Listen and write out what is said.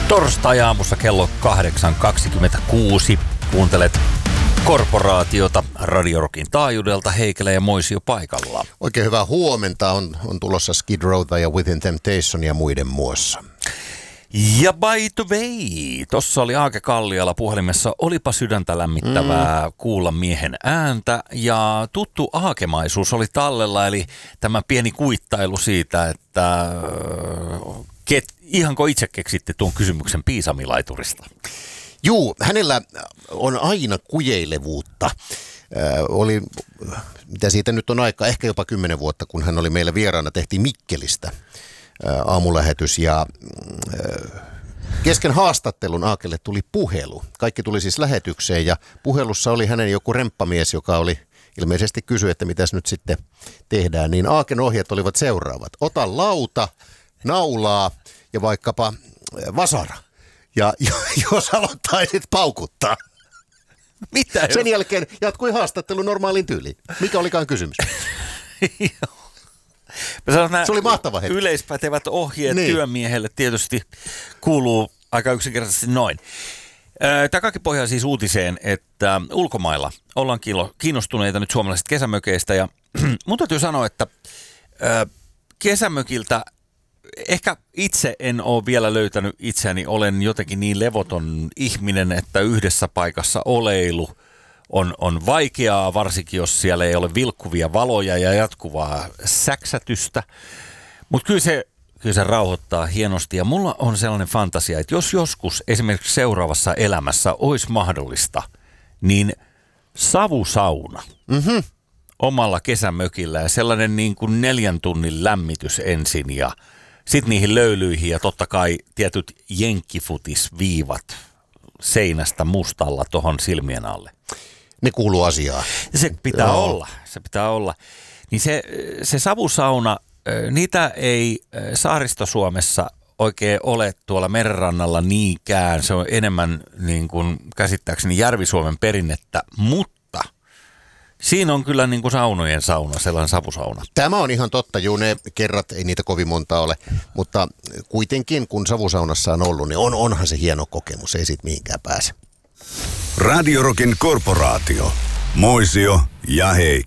Torstai-aamussa kello 8.26. Kuuntelet Korporaatiota Radio Rockin taajuudelta. Heikelä ja Moisio paikalla. Oikein hyvää huomenta. On tulossa Skid Rowta ja Within Temptation ja muiden muassa. Ja by the way, tossa oli Aake Kalliala puhelimessa. Olipa sydäntä lämmittävää kuulla miehen ääntä. Ja tuttu aakemaisuus oli tallella, eli tämä pieni kuittailu siitä, että ihanko itse keksitte tuon kysymyksen Piisamilaiturista? Juu, hänellä on aina kujeilevuutta. Oli, mitä siitä nyt on aika, ehkä jopa 10 vuotta, kun hän oli meillä vieraana, tehtiin Mikkelistä aamulähetys ja kesken haastattelun Aakelle tuli puhelu. Kaikki tuli siis lähetykseen ja puhelussa oli hänen joku remppamies, joka oli ilmeisesti kysyi, että mitäs nyt sitten tehdään. Niin Aaken ohjeet olivat seuraavat. Ota lauta, naulaa ja vaikkapa vasara. Ja jos aloittaisit paukuttaa. Mitä? Sen jälkeen jatkui haastattelu normaalin tyyliin. Mikä olikaan kysymys? Se oli mahtava hetki. Yleispätevät ohjeet työmiehelle tietysti kuuluu aika yksinkertaisesti noin. Tämä pohjaa siis uutiseen, että ulkomailla ollaan kiinnostuneita nyt suomalaisista kesämökeistä. Ja mun täytyy sanoa, että kesämökiltä ehkä itse en ole vielä löytänyt itseäni. Olen jotenkin niin levoton ihminen, että yhdessä paikassa oleilu on vaikeaa, varsinkin jos siellä ei ole vilkkuvia valoja ja jatkuvaa säksätystä. Mutta kyllä se rauhoittaa hienosti ja mulla on sellainen fantasia, että jos joskus esimerkiksi seuraavassa elämässä olisi mahdollista, niin savusauna omalla kesämökillä ja sellainen niin kuin 4 tunnin lämmitys ensin ja sitten niihin löylyihin ja totta kai tietyt jenkkifutisviivat seinästä mustalla tuohon silmien alle. Ne kuuluu asiaan. Se pitää olla. Niin se savusauna, niitä ei Saaristo-Suomessa oikein ole tuolla merenrannalla niinkään. Se on enemmän niin kuin käsittääkseni Järvi-Suomen perinnettä, mutta siinä on kyllä niin kuin saunojen sauna, sellainen savusauna. Tämä on ihan totta, juu, ne kerrat, ei niitä kovin monta ole, mutta kuitenkin kun savusaunassa on ollut, niin onhan se hieno kokemus, ei siitä mihinkään pääse. Radio Rockin Korporaatio, Moisio ja Heikki.